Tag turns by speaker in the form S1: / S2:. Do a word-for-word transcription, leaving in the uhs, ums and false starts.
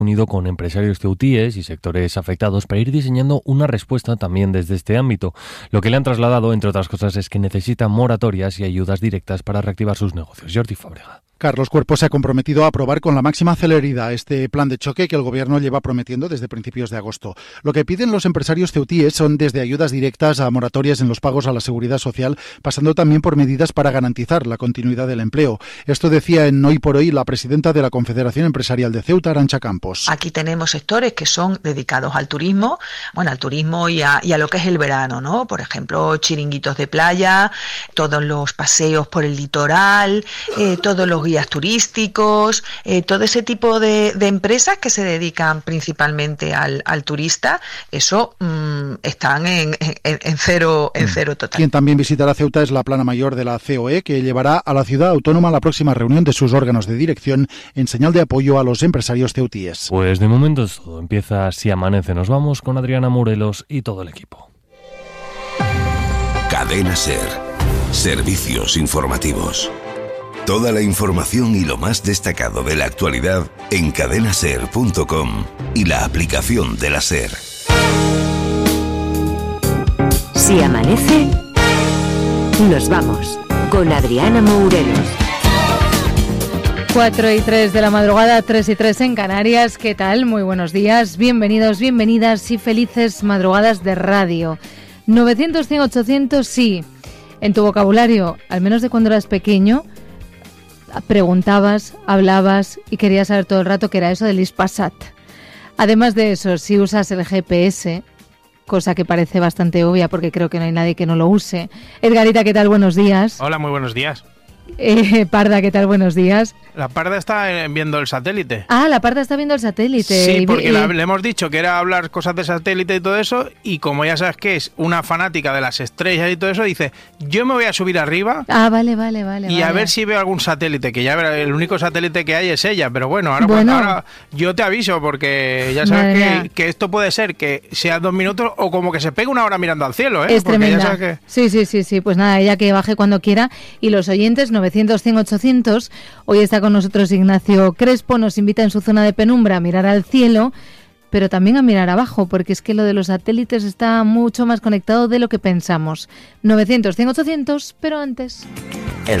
S1: unido con empresarios ceutíes y sectores afectados para ir diseñando una respuesta también desde este ámbito. Lo que le han trasladado, entre otras cosas, es que necesitan moratorias y ayudas directas para reactivar sus negocios. Jordi Fábrega.
S2: Carlos Cuerpo se ha comprometido a aprobar con la máxima celeridad este plan de choque que el Gobierno lleva prometiendo desde principios de agosto. Lo que piden los empresarios ceutíes son desde ayudas directas a moratorias en los pagos a la seguridad social, pasando también por medidas para garantizar la continuidad del empleo. Esto decía en Hoy por Hoy la presidenta de la Confederación Empresarial de Ceuta, Arantxa Campos.
S3: Aquí tenemos sectores que son dedicados al turismo, bueno, al turismo y a, y a lo que es el verano, ¿no? Por ejemplo, chiringuitos de playa, todos los paseos por el litoral, eh, todos los guías turísticos, eh, todo ese tipo de, de empresas que se dedican principalmente al, al turista, eso mmm, están en, en, en cero en cero total.
S2: Quien también visitará Ceuta es la plana mayor de la C O E, que llevará a la ciudad autónoma la próxima reunión de sus órganos de dirección en señal de apoyo a los empresarios ceutíes.
S1: Pues de momento es todo. Empieza Si Amanece. Nos vamos con Adriana Morelos y todo el equipo.
S4: Cadena SER. Servicios informativos. Toda la información y lo más destacado de la actualidad en cadena ser punto com y la aplicación de la SER.
S5: Si amanece, nos vamos con Adriana Morelos.
S6: cuatro y tres de la madrugada, tres y tres en Canarias. ¿Qué tal? Muy buenos días. Bienvenidos, bienvenidas y felices madrugadas de radio. novecientos, cien, ochocientos, sí. En tu vocabulario, al menos de cuando eras pequeño, preguntabas, hablabas y querías saber todo el rato qué era eso del Ispasat. Además de eso, si usas el G P S, cosa que parece bastante obvia porque creo que no hay nadie que no lo use. Edgarita, ¿qué tal? Buenos días.
S7: Hola, muy buenos días.
S6: Eh, Parda, ¿qué tal? Buenos días.
S7: La Parda está viendo el satélite.
S6: Ah, la Parda está viendo el satélite.
S7: Sí, porque
S6: y...
S7: la, le hemos dicho que era hablar cosas de satélite y todo eso, y como ya sabes que es una fanática de las estrellas y todo eso, dice, yo me voy a subir arriba.
S6: Ah, vale, vale, vale.
S7: Y
S6: vale.
S7: a ver si veo algún satélite, que ya el único satélite que hay es ella, pero bueno, ahora,
S6: bueno.
S7: ahora yo te aviso, porque ya sabes que, que esto puede ser que sea dos minutos o como que se pegue una hora mirando al cielo, ¿eh?
S6: Es
S7: porque
S6: tremenda.
S7: Ya sabes que...
S6: Sí, sí, sí, sí, pues nada, ella que baje cuando quiera. Y los oyentes, novecientos, cien, ochocientos, hoy está con nosotros Ignacio Crespo, nos invita en su zona de penumbra a mirar al cielo, pero también a mirar abajo, porque es que lo de los satélites está mucho más conectado de lo que pensamos. novecientos, cien, ochocientos, pero antes...